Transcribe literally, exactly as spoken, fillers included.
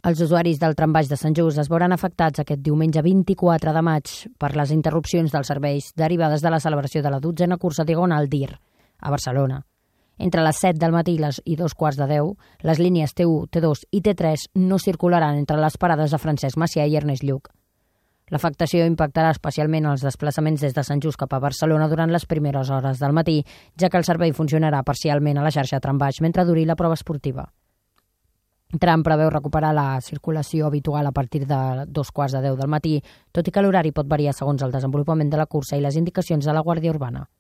Els usuaris del trambaix de Sant Just es veuran afectats aquest diumenge vint-i-quatre de maig per les interrupcions dels serveis derivades de la celebració de la dotzena cursa diagonal d'Ir, a Barcelona. Entre les set del matí i dos quarts de deu, les línies T u, T dos i T tres no circularan entre les parades de Francesc Macià i Ernest Lluch. L'afectació impactarà especialment els desplaçaments des de Sant Just cap a Barcelona durant les primeres hores del matí, ja que el servei funcionarà parcialment a la xarxa trambaix mentre duri la prova esportiva. Tram preveu recuperar la circulació habitual a partir de dos quarts de deu del matí, tot i que l'horari pot variar segons el desenvolupament de la cursa i les indicacions de la Guàrdia Urbana.